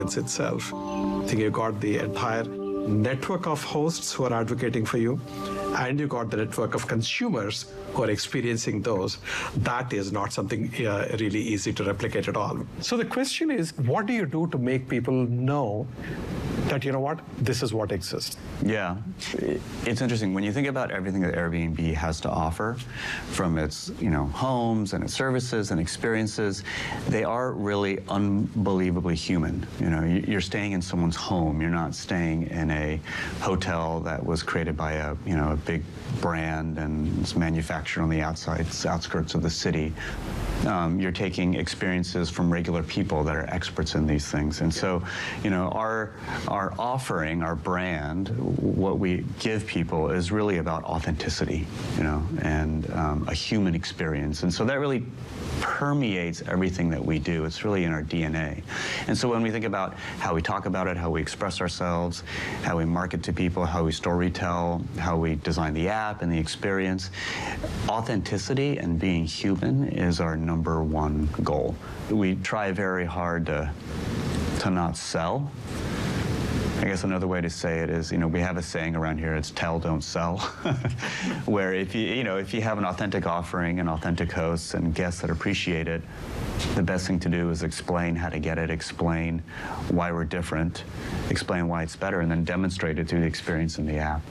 itself. I think you got the entire network of hosts who are advocating for you, and you got the network of consumers who are experiencing those. That is not something really easy to replicate at all. So the question is, what do you do to make people know that, you know what, this is what exists? Yeah, it's interesting. When you think about everything that Airbnb has to offer, from its homes and its services and experiences, they are really unbelievably human. You're staying in someone's home. You're not staying in a hotel that was created by a big brand and it's manufactured on the outskirts of the city. You're taking experiences from regular people that are experts in these things. And so, our offering, our brand, what we give people is really about authenticity, and a human experience. And so that really permeates everything that we do. It's really in our DNA. And so when we think about how we talk about it, how we express ourselves, how we market to people, how we storytell, how we design the app and the experience, authenticity and being human is our number one goal. We try very hard to not sell. I guess another way to say it is, we have a saying around here, it's tell, don't sell, where if you have an authentic offering and authentic hosts and guests that appreciate it, the best thing to do is explain how to get it, explain why we're different, explain why it's better, and then demonstrate it through the experience in the app.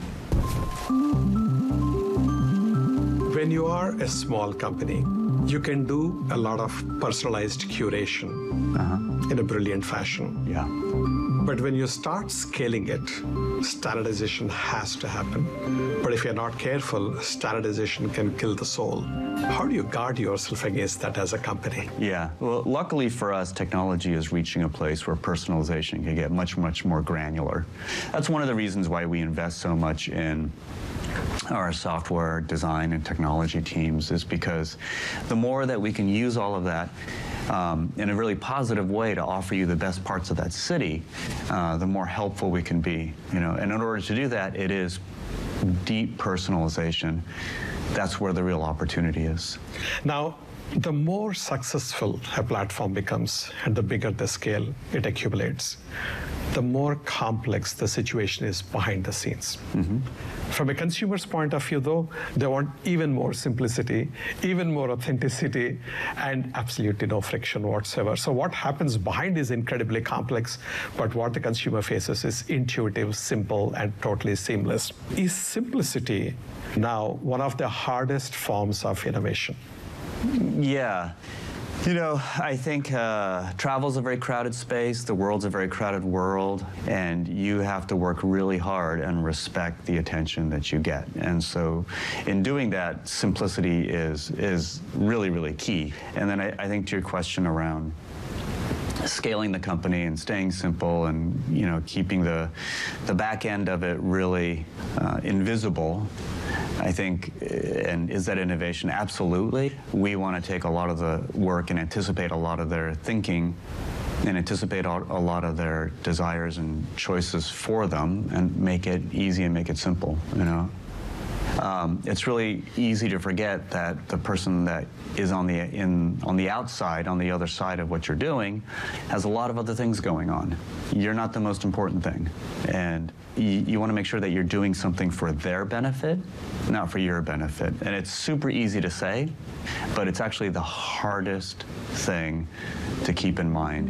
When you are a small company, you can do a lot of personalized curation in a brilliant fashion. Yeah. But when you start scaling it, standardization has to happen. But if you're not careful, standardization can kill the soul. How do you guard yourself against that as a company? Yeah, well, luckily for us, technology is reaching a place where personalization can get much, much more granular. That's one of the reasons why we invest so much in our software design and technology teams, is because the more that we can use all of that in a really positive way to offer you the best parts of that city, the more helpful we can be. And in order to do that, it is deep personalization. That's where the real opportunity is. Now, the more successful a platform becomes and the bigger the scale it accumulates, the more complex the situation is behind the scenes. From a consumer's point of view, though, they want even more simplicity, even more authenticity, and absolutely no friction whatsoever. So what happens behind is incredibly complex, but what the consumer faces is intuitive, simple, and totally seamless. Is simplicity now one of the hardest forms of innovation? Yeah. I think travel's a very crowded space, the world's a very crowded world, and you have to work really hard and respect the attention that you get. And so in doing that, simplicity is really, really key. And then I think to your question around scaling the company and staying simple and keeping the back end of it really invisible, I think, and is that innovation? Absolutely. We want to take a lot of the work and anticipate a lot of their thinking and anticipate a lot of their desires and choices for them and make it easy and make it simple, It's really easy to forget that the person that is on the outside, on the other side of what you're doing, has a lot of other things going on. You're not the most important thing. And you want to make sure that you're doing something for their benefit, not for your benefit. And it's super easy to say, but it's actually the hardest thing to keep in mind.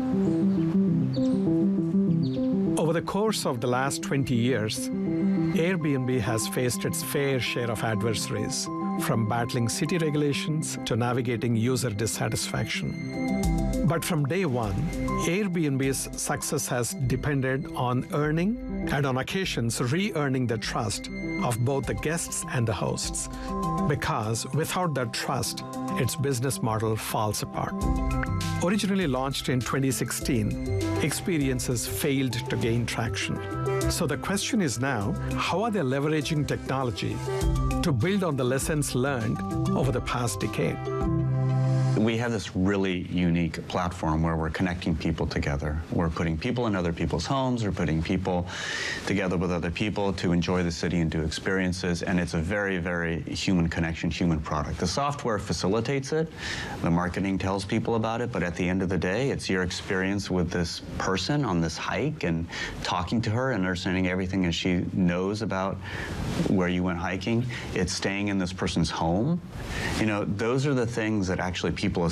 Over the course of the last 20 years, Airbnb has faced its fair share of adversaries, from battling city regulations to navigating user dissatisfaction. But from day one, Airbnb's success has depended on earning and on occasions re-earning the trust of both the guests and the hosts. Because without that trust, its business model falls apart. Originally launched in 2016, experiences failed to gain traction. So the question is now, how are they leveraging technology to build on the lessons learned over the past decade? we have this really unique platform where we're connecting people together. We're putting people in other people's homes. We're putting people together with other people to enjoy the city and do experiences. And it's a very, very human connection, human product. The software facilitates it. The marketing tells people about it. But at the end of the day, it's your experience with this person on this hike and talking to her and understanding everything that she knows about where you went hiking. It's staying in this person's home. You know, those are the things that actually people